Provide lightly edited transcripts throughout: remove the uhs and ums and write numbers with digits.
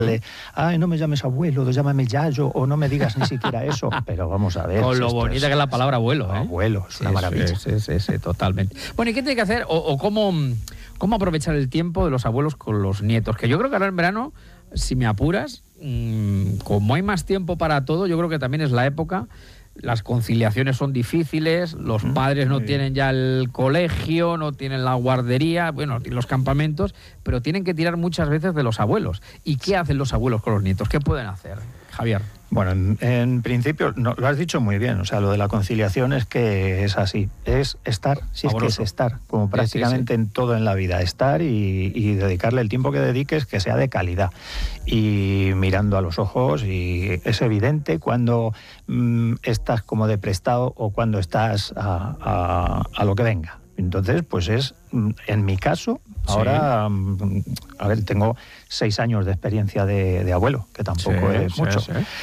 Ay, no me llames abuelo, llámame Yayo, o no me digas ni siquiera eso. Pero vamos a ver. Con lo bonita que es la palabra abuelo, ¿eh? Abuelo, es una maravilla. Sí, totalmente. Bueno, ¿y qué tiene que hacer? O cómo aprovechar el tiempo de los abuelos con los nietos? Que yo creo que ahora en verano, si me apuras, como hay más tiempo para todo, yo creo que también es la época. Las conciliaciones son difíciles, los padres no tienen ya el colegio, no tienen la guardería, bueno, los campamentos, pero tienen que tirar muchas veces de los abuelos. ¿Y qué hacen los abuelos con los nietos? ¿Qué pueden hacer, Javier? Bueno, en principio, no, lo has dicho muy bien, o sea, lo de la conciliación es que es así, es estar, si es que es estar, como prácticamente en todo en la vida, estar y dedicarle el tiempo que dediques que sea de calidad y mirando a los ojos, y es evidente cuando estás como de prestado o cuando estás a lo que venga. Entonces, pues es, en mi caso, ahora, a ver, tengo 6 años de experiencia de abuelo, que tampoco es mucho.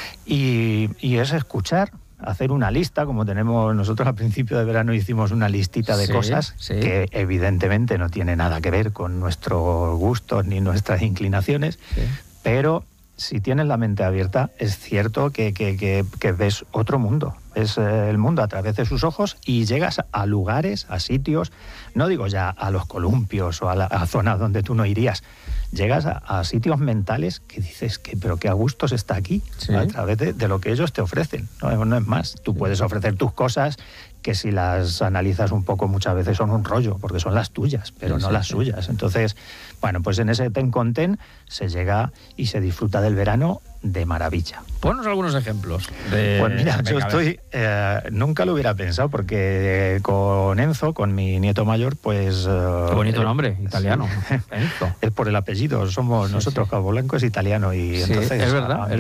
Y es escuchar, hacer una lista, como tenemos nosotros al principio de verano, hicimos una listita de cosas que evidentemente no tiene nada que ver con nuestros gustos ni nuestras inclinaciones, pero si tienes la mente abierta, es cierto que ves otro mundo. Es el mundo a través de sus ojos y llegas a lugares, a sitios, no digo ya a los columpios o a zonas donde tú no irías, llegas a sitios mentales que dices, pero qué a gustos está aquí, a través de lo que ellos te ofrecen. No es más, tú puedes ofrecer tus cosas que si las analizas un poco muchas veces son un rollo, porque son las tuyas, pero no las suyas. Entonces, bueno, pues en ese ten con ten se llega y se disfruta del verano de maravilla. Ponnos algunos ejemplos. Pues mira, yo estoy... nunca lo hubiera pensado, porque con Enzo, con mi nieto mayor, pues... Qué bonito nombre, italiano. Enzo. Es por el apellido, somos nosotros, Cabo Blanco es italiano, y entonces es verdad,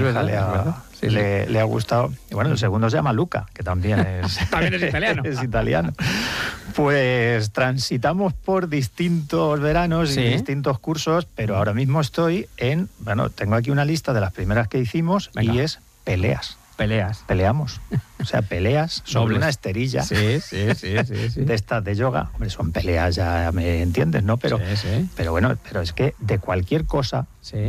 le ha gustado. Y bueno, el segundo se llama Luca, que también es... también es italiano. Es italiano. Pues transitamos por distintos veranos y distintos cursos, pero ahora mismo estoy en... Bueno, tengo aquí una lista de las primeras que hicimos. Venga. Y es peleas. Peleamos. O sea, peleas sobre una esterilla. Sí. De estas de yoga. Hombre, son peleas, ya me entiendes, ¿no? Pero, pero bueno, pero es que de cualquier cosa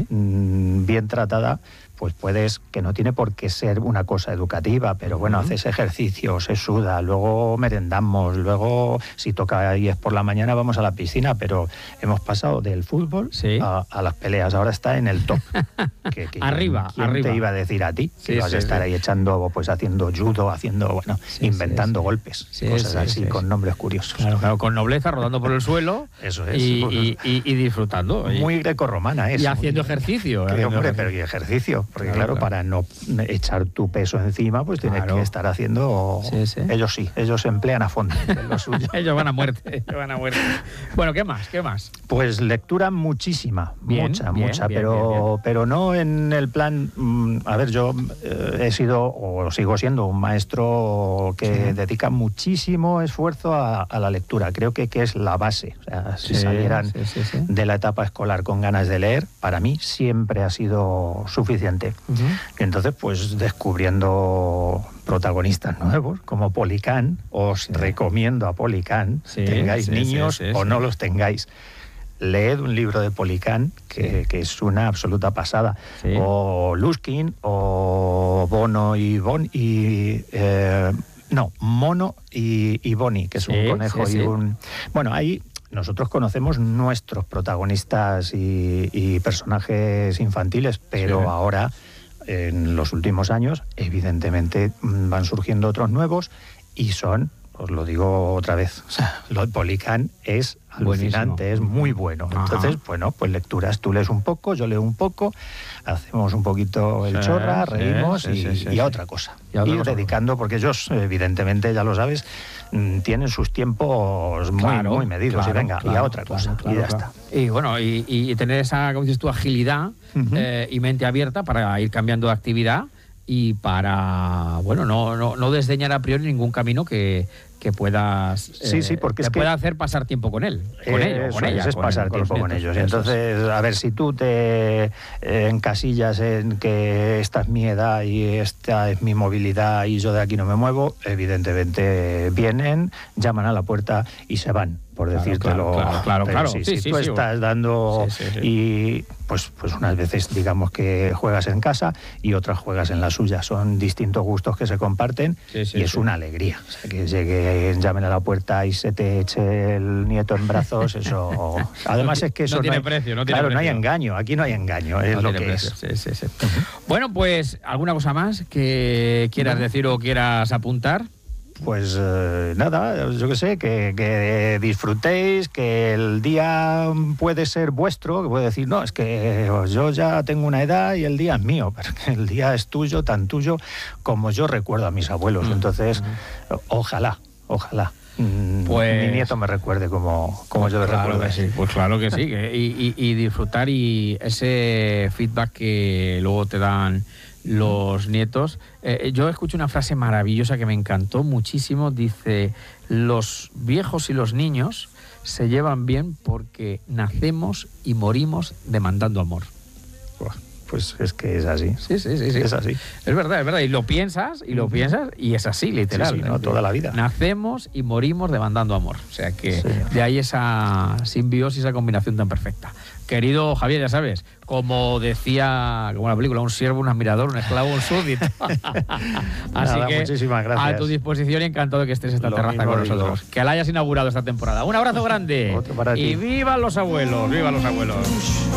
bien tratada, pues puedes, que no tiene por qué ser una cosa educativa, pero bueno, haces ejercicio, se suda, luego merendamos, luego si toca y es por la mañana vamos a la piscina, pero hemos pasado del fútbol a las peleas, ahora está en el top. Arriba. Te iba a decir a ti? Que vas a estar ahí echando, pues haciendo judo, inventando golpes, cosas así con nombres curiosos. Claro, con nobleza, rodando por el suelo. Eso es. Y disfrutando. Muy grecorromana es. Y haciendo ejercicio. Hombre, pero ¿y ejercicio? Porque claro, para no echar tu peso encima, pues tienes que estar haciendo... Ellos se emplean a fondo en lo suyo. Ellos van a muerte. Bueno, ¿qué más? Pues lectura muchísima, mucha, pero no en el plan... a ver, yo he sido, o sigo siendo, un maestro que dedica muchísimo esfuerzo a la lectura. Creo que es la base. O sea, si salieran de la etapa escolar con ganas de leer, para mí siempre ha sido suficiente. Y entonces, pues descubriendo protagonistas nuevos, como Policán, os recomiendo a Policán, tengáis niños o no los tengáis. Leed un libro de Policán, que es una absoluta pasada. O Luskin, o Mono y Bonnie, que es un conejo y un... Bueno, ahí... Nosotros conocemos nuestros protagonistas y personajes infantiles, pero ahora, en los últimos años, evidentemente van surgiendo otros nuevos y son, os lo digo otra vez, o sea, lo de Policán es alucinante, buenísimo. Es muy bueno. Entonces, bueno, pues lecturas, tú lees un poco, yo leo un poco, hacemos un poquito el chorra, reímos y a otra cosa. Ir dedicando, porque ellos, evidentemente, ya lo sabes, tienen sus tiempos muy medidos. Y venga, y a otra cosa, y ya está. Y bueno, y tener esa, como dices tú, agilidad y mente abierta para ir cambiando de actividad y para, bueno, no desdeñar a priori ningún camino que puedas porque que pueda hacer pasar tiempo con él, con ella. Es pasar tiempo con ellos. Y entonces, a ver, si tú te encasillas en que esta es mi edad y esta es mi movilidad y yo de aquí no me muevo, evidentemente vienen, llaman a la puerta y se van. por decírtelo. Claro. Si tú estás dando y pues unas veces digamos que juegas en casa y otras juegas en la suya. Son distintos gustos que se comparten y es una alegría. O sea, que llegue, llamen a la puerta y se te eche el nieto en brazos, eso... Además es que eso no tiene precio. No hay engaño, aquí no hay engaño, es lo que es. Sí. Bueno, pues, ¿alguna cosa más que quieras decir o quieras apuntar? Pues nada, yo qué sé, que disfrutéis, que el día puede ser vuestro, que puede decir, no, es que yo ya tengo una edad y el día es mío, pero que el día es tuyo, tan tuyo como yo recuerdo a mis abuelos. Entonces, ojalá. Pues, mi nieto me recuerde como yo le recuerdo. Que sí, pues claro que sí, y disfrutar y ese feedback que luego te dan los nietos. Yo escucho una frase maravillosa que me encantó muchísimo. Dice, los viejos y los niños se llevan bien porque nacemos y morimos demandando amor. Pues es que es así. Sí. Es así. Es verdad. Y lo piensas, y es así, literal. Sí, ¿no? Toda la vida. Nacemos y morimos demandando amor. O sea que de ahí esa simbiosis, esa combinación tan perfecta. Querido Javier, ya sabes, como decía, como la película, un siervo, un admirador, un esclavo, un súbdito. Así que muchísimas gracias. A tu disposición y encantado de que estés en esta terraza con nosotros. Que la hayas inaugurado esta temporada. Un abrazo grande. Otro para ti. Y vivan los abuelos, vivan los abuelos.